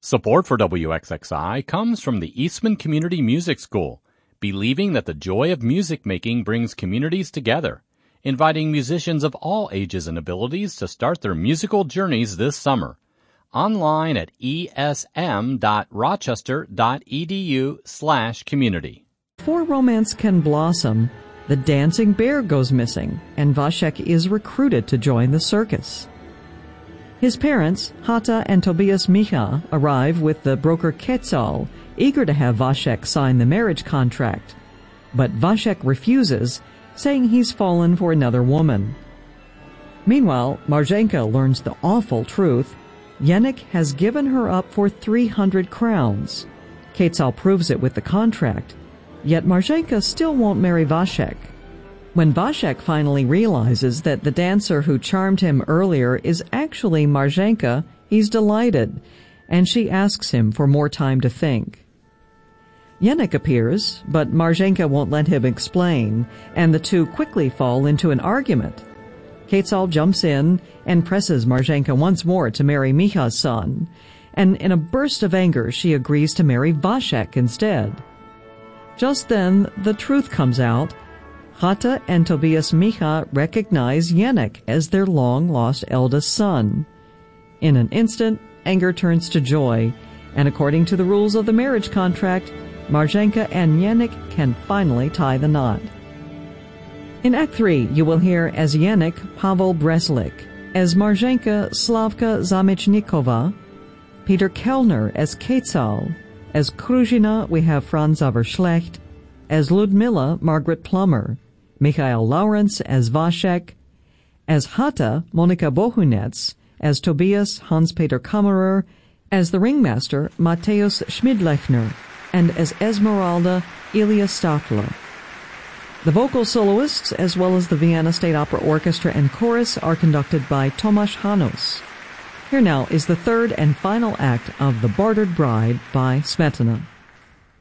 Support for WXXI comes from the Eastman Community Music School, believing that the joy of music making brings communities together, inviting musicians of all ages and abilities to start their musical journeys this summer. Online at esm.rochester.edu/community. Before romance can blossom, the dancing bear goes missing, and Vashek is recruited to join the circus. His parents, Hata and Tobias Micha, arrive with the broker Quetzal, eager to have Vashek sign the marriage contract. But Vashek refuses, saying he's fallen for another woman. Meanwhile, Marzenka learns the awful truth. Yenik has given her up for 300 crowns. Quetzal proves it with the contract, yet Marzenka still won't marry Vashek. When Vashek finally realizes that the dancer who charmed him earlier is actually Marzenka, he's delighted, and she asks him for more time to think. Yenik appears, but Marzenka won't let him explain, and the two quickly fall into an argument. Quetzal jumps in and presses Marzenka once more to marry Micha's son, and in a burst of anger she agrees to marry Vashek instead. Just then, the truth comes out. Hata and Tobias Micha recognize Yenik as their long-lost eldest son. In an instant, anger turns to joy, and according to the rules of the marriage contract, Marzenka and Yenik can finally tie the knot. In Act 3, you will hear as Yenik, Pavel Breslik, as Marzenka, Slavka Zamichnikova, Peter Kellner as Quetzal, as Kruzhina we have Franz Averschlecht, as Ludmilla, Margaret Plummer, Michael Lawrence as Vashek, as Hata, Monika Bohunets, as Tobias, Hans-Peter Kammerer, as the ringmaster, Mateusz Schmidlechner, and as Esmeralda, Ilya Stafler. The vocal soloists, as well as the Vienna State Opera Orchestra and chorus, are conducted by Tomasz Hanos. Here now is the third and final act of The Bartered Bride by Smetana.